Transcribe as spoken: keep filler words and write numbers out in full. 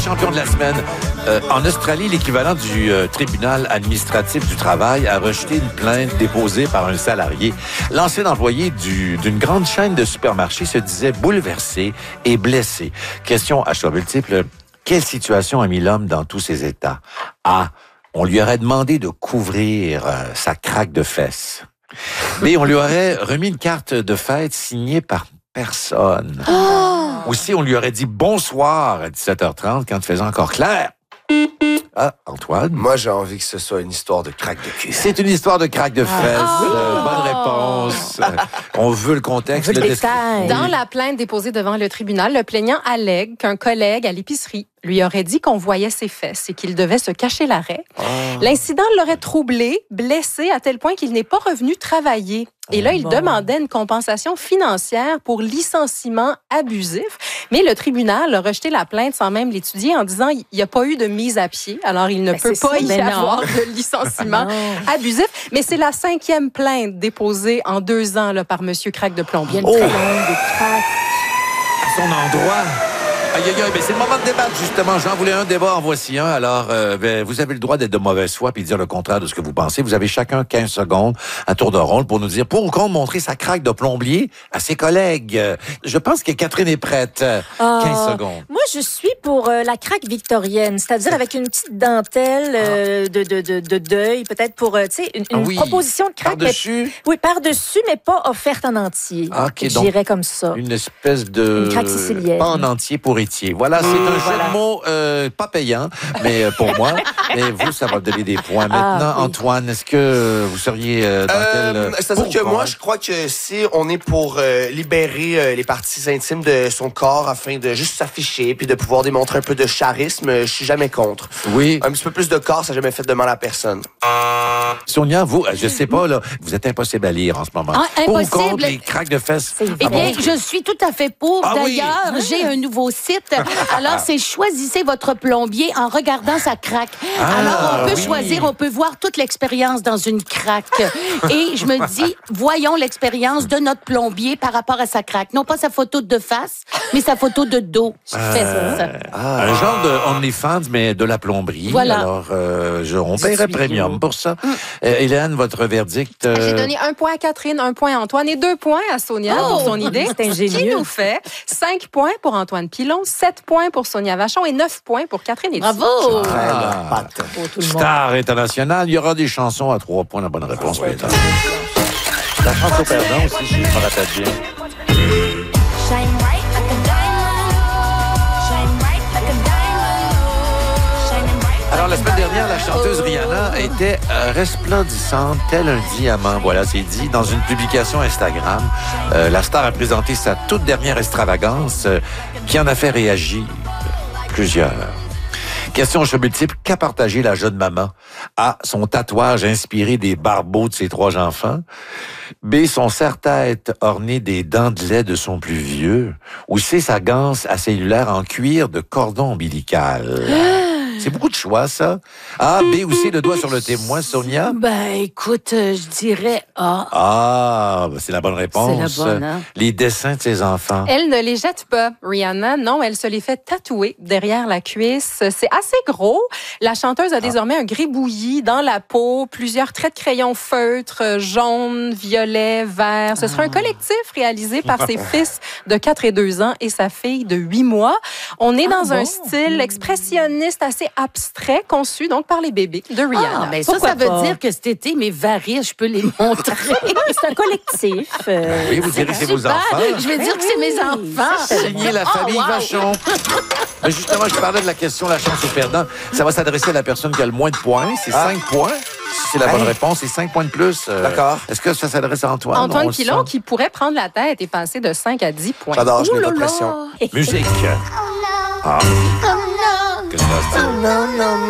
Champion de la semaine. Euh, en Australie, l'équivalent du euh, tribunal administratif du travail a rejeté une plainte déposée par un salarié. L'ancien employé du, d'une grande chaîne de supermarchés se disait bouleversé et blessé. Question à choix multiple. Quelle situation a mis l'homme dans tous ses états? A. On lui aurait demandé de couvrir euh, sa craque de fesses. B. On lui aurait remis une carte de fête signée par personne. Oh! Aussi, on lui aurait dit bonsoir à dix-sept heures trente quand il faisait encore clair. Ah, Antoine? Moi, j'ai envie que ce soit une histoire de craque de cul. C'est une histoire de craque de fesses. Ah. Euh, bonne réponse. Euh, on veut le contexte. On veut le le détail. Dans la plainte déposée devant le tribunal, le plaignant allègue qu'un collègue à l'épicerie lui aurait dit qu'on voyait ses fesses et qu'il devait se cacher l'arrêt. Oh. L'incident l'aurait troublé, blessé à tel point qu'il n'est pas revenu travailler. Et là, il Bon. demandait une compensation financière pour licenciement abusif. Mais le tribunal a rejeté la plainte sans même l'étudier en disant qu'il n'y a pas eu de mise à pied. Alors, il ne Ben, peut c'est pas ça, y mais non. avoir de licenciement Non. abusif. Mais c'est la cinquième plainte déposée en deux ans là, par M. Craque de Plombier. Il y a une Oh. très longue craque. À son endroit. Aïe, aïe, aïe, ben c'est le moment de débattre, justement. J'en voulais un débat, en voici un. Alors, euh, ben, vous avez le droit d'être de mauvaise foi puis dire le contraire de ce que vous pensez. Vous avez chacun quinze secondes à tour de rôle pour nous dire pour ou contre montrer sa craque de plombier à ses collègues. Euh, Je pense que Catherine est prête. Ah. quinze secondes. Moi, je suis pour euh, la craque victorienne, c'est-à-dire avec une petite dentelle euh, de, de, de, de deuil, peut-être pour, euh, tu sais, une, Ah une oui. proposition de craque. Par-dessus, Mais, oui, par-dessus, mais pas offerte en entier. Ah, ok, donc, J'irais comme ça. une espèce de... Une craque sicilienne. Pas en entier pour étier. Voilà, c'est un jeu voilà. de mots euh, pas payant, mais euh, pour moi. Mais vous, ça va me donner des points. Maintenant, Ah, oui. Antoine, est-ce que vous seriez euh, dans quel... Euh, C'est-à-dire pour que ou moi, contre? je crois que si on est pour euh, libérer euh, les parties intimes de son corps afin de juste s'afficher puis de pouvoir démontrer un peu de charisme, euh, je suis jamais contre. Oui. Un petit peu plus de corps, ça n'a jamais fait de mal à personne. Sonia, vous, je sais pas, là, vous êtes impossible à lire en ce moment. Ah, Pour ou impossible. contre les craques de fesses? C'est Eh Ah bien, bon? je suis tout à fait pour. Ah oui? D'ailleurs, j'ai un nouveau site. Alors, c'est choisissez votre plombier en regardant sa craque. Ah, Alors, on peut oui. choisir, on peut voir toute l'expérience dans une craque. Et je me dis, voyons l'expérience de notre plombier par rapport à sa craque. Non pas sa photo de face, mais sa photo de dos. Fesses. Un genre de OnlyFans, mais de la plomberie. Voilà. Alors, euh, je, on paierait suis premium pour ça. Euh, Hélène, votre verdict? euh, J'ai donné un point à Catherine, un point à Antoine et deux points à Sonia Oh, pour son idée. c'est Ce qui ingénieux. nous fait cinq points pour Antoine Pilon, sept points pour Sonia Vachon et neuf points pour Catherine Etier. Bravo! Ah. Patte. pour tout le monde. Star internationale, il y aura des chansons à trois points, la bonne réponse. plus tard. La chanson perdant aussi, si je me rappelle bien. Shine bright like a diamond. Shine bright like a diamond. Shining bright. Alors, la semaine dernière, la chanteuse Rihanna était euh, resplendissante, tel un diamant. Voilà, c'est dit dans une publication Instagram. Euh, la star a présenté sa toute dernière extravagance euh, qui en a fait réagir plusieurs. Question jeu multiple. Qu'a partagé la jeune maman? A. Son tatouage inspiré des barbeaux de ses trois enfants. B. Son serre-tête orné des dents de lait de son plus vieux. Ou C. Sa ganse à cellulaire en cuir de cordon ombilical. C'est beaucoup de choix, ça. A, B ou C, le doigt sur le témoin, Sonia? Ben, écoute, euh, je dirais A. Ah, ben, c'est la bonne réponse. C'est la bonne, hein? Les dessins de ses enfants. Elle ne les jette pas, Rihanna. Non, elle se les fait tatouer derrière la cuisse. C'est assez gros. La chanteuse a désormais un gribouillis dans la peau, plusieurs traits de crayon feutre, jaune, violet, vert. Ce sera un collectif réalisé par ses fils de quatre et deux ans et sa fille de huit mois. On est dans Ah un bon? style expressionniste assez abstrait, conçu donc par les bébés de Rihanna. Ah, ben ça, Pourquoi ça veut pas? dire que cet été, mes varices, je peux les montrer. C'est un collectif. euh, Oui, vous direz que c'est vos Super. enfants. Je vais dire que c'est mes enfants. Signé la Oh, famille wow. Vachon. Mais justement, je parlais de la question la chance au perdant. Ça va s'adresser à la personne qui a le moins de points. C'est Ah. cinq points. Si c'est la bonne Hey. réponse, c'est cinq points de plus. Euh, D'accord. Est-ce que ça s'adresse à Antoine? On Antoine le Pilon sent. qui pourrait prendre la tête et passer de cinq à dix points. J'adore, je Ouh mets pas là de là. pression. Musique. Oh no. Ah. Oh no. Qu'est-ce que c'est? Non, non,